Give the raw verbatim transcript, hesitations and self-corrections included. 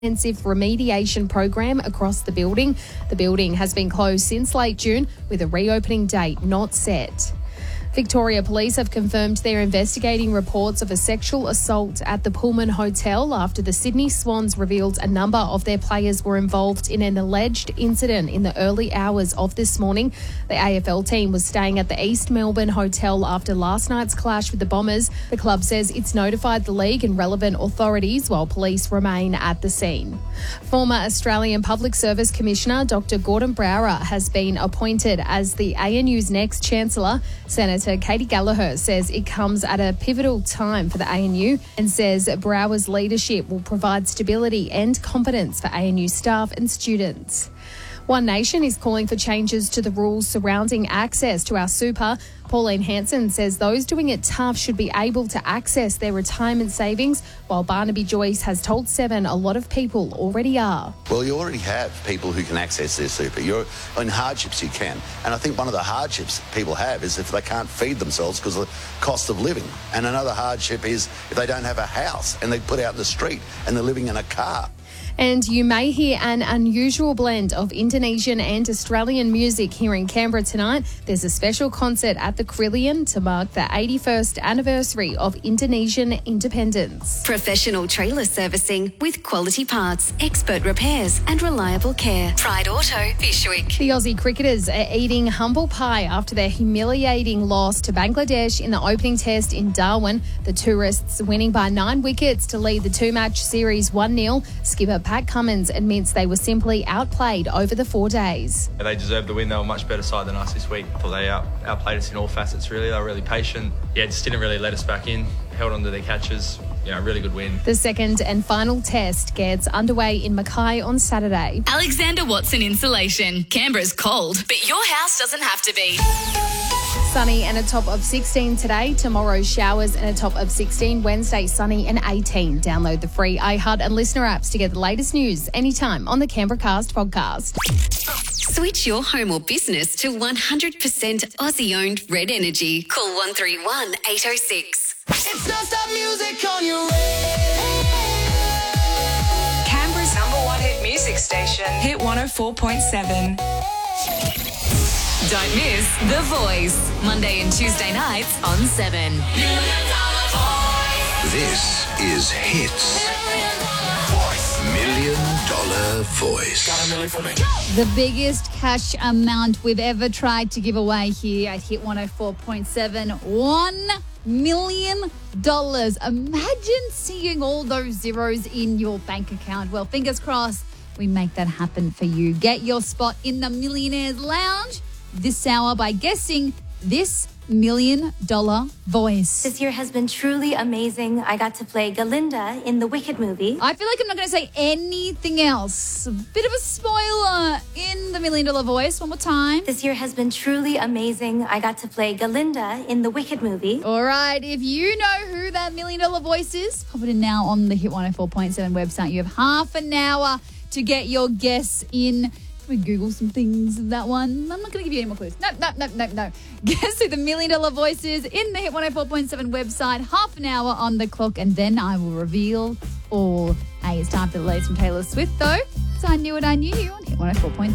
Intensive remediation program across the building. The building has been closed since late June with a reopening date not set. Victoria Police have confirmed they're investigating reports of a sexual assault at the Pullman Hotel after the Sydney Swans revealed a number of their players were involved in an alleged incident in the early hours of this morning. The A F L team was staying at the East Melbourne Hotel after last night's clash with the Bombers. The club says it's notified the league and relevant authorities while police remain at the scene. Former Australian Public Service Commissioner Doctor Gordon Browra has been appointed as the A N U's next Chancellor. Senator Katie Gallagher says it comes at a pivotal time for the A N U and says Browra's leadership will provide stability and confidence for A N U staff and students. One Nation is calling for changes to the rules surrounding access to our super. Pauline Hanson says those doing it tough should be able to access their retirement savings, while Barnaby Joyce has told Seven a lot of people already are. Well, you already have people who can access their super. You're in hardships, you can. And I think one of the hardships people have is if they can't feed themselves because of the cost of living. And another hardship is if they don't have a house and they put out in the street and they're living in a car. And you may hear an unusual blend of Indonesian and Australian music here in Canberra tonight. There's a special concert at the Carillion to mark the eighty-first anniversary of Indonesian independence. Professional trailer servicing with quality parts, expert repairs and reliable care. Pride Auto, Bishwick. The Aussie cricketers are eating humble pie after their humiliating loss to Bangladesh in the opening test in Darwin. The tourists winning by nine wickets to lead the two-match series one nil. Skipper Pat Cummins admits they were simply outplayed over the four days. They deserved the win. They were a much better side than us this week. I thought they out, outplayed us in all facets, really. They were really patient. Yeah, just didn't really let us back in. Held on to their catches. You know, really good win. The second and final test gets underway in Mackay on Saturday. Alexander Watson Insulation. Canberra's cold, but your house doesn't have to be. Sunny and a top of sixteen today. Tomorrow, showers and a top of sixteen. Wednesday, sunny and eighteen. Download the free iHeart and Listener apps to get the latest news anytime on the Canberra Cast podcast. Switch your home or business to one hundred percent Aussie-owned Red Energy. Call one three one, eight oh six. It's non-stop music on your radio. Canberra's number one hit music station. Hit one oh four point seven. Don't miss The Voice, Monday and Tuesday nights on seven. This is Hits. Million Dollar Voice. The biggest cash amount we've ever tried to give away here at Hit one oh four point seven. One million dollars. Imagine seeing all those zeros in your bank account. Well, fingers crossed we make that happen for you. Get your spot in the Millionaires Lounge this hour by guessing this million dollar voice. This year has been truly amazing. I got to play Galinda in the Wicked movie. I feel like I'm not going to say anything else. A bit of a spoiler in the million dollar voice. One more time. This year has been truly amazing. I got to play Galinda in the Wicked movie. All right, if you know who that million dollar voice is, pop it in now on the Hit one oh four point seven website. You have half an hour to get your guess in. We Google some things of that one. I'm not going to give you any more clues. No, no, no, no, no. Guess who the million dollar voice is in the Hit one oh four point seven website. Half an hour on the clock, and then I will reveal all. Hey, it's time for the latest from Taylor Swift, though. So I knew what I knew on Hit one oh four point seven.